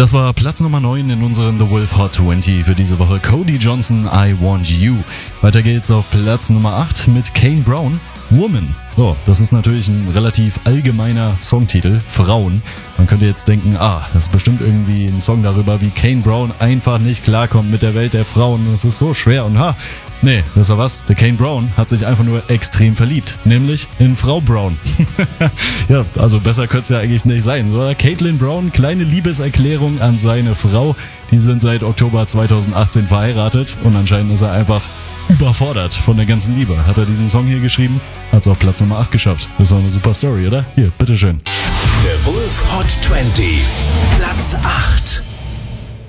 Das war Platz Nummer 9 in unserem The Wolf Hot 20 für diese Woche. Cody Johnson, I Want You. Weiter geht's auf Platz Nummer 8 mit Kane Brown, Woman. So, das ist natürlich ein relativ allgemeiner Songtitel, Frauen. Man könnte jetzt denken, das ist bestimmt irgendwie ein Song darüber, wie Kane Brown einfach nicht klarkommt mit der Welt der Frauen. Das ist so schwer und nee, das war was. Der Kane Brown hat sich einfach nur extrem verliebt, nämlich in Frau Brown. Ja, also besser könnte es ja eigentlich nicht sein, oder? Caitlin Brown, kleine Liebeserklärung an seine Frau. Die sind seit Oktober 2018 verheiratet und anscheinend ist er einfach überfordert von der ganzen Liebe. Hat er diesen Song hier geschrieben, hat es auf Platz Nummer 8 geschafft. Das ist doch eine super Story, oder? Hier, bitteschön. The Wolf Hot 20, Platz 8.